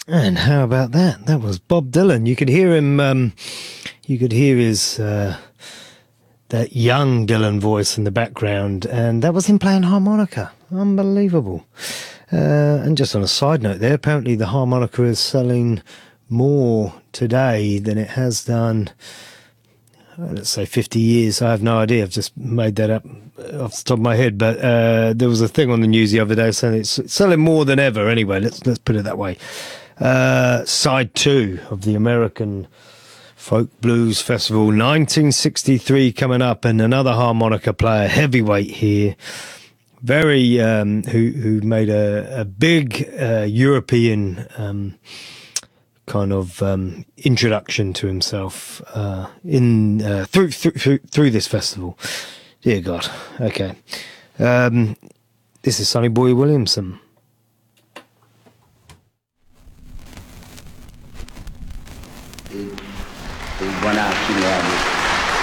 And how about that? That was Bob Dylan. You could hear him. You could hear his that young Dylan voice in the background, and that was him playing harmonica. Unbelievable. And just on a side note, there, apparently the harmonica is selling more today than it has done. Let's say 50 years. I have no idea. I've just made that up off the top of my head. But there was a thing on the news the other day saying it's selling more than ever. Anyway, let's put it that way. Side 2 of the American Folk Blues Festival 1963 coming up, and another harmonica player, heavyweight here, very who made a big European kind of introduction to himself in through this festival. Dear God. Okay. This is Sonny Boy Williamson. They went out to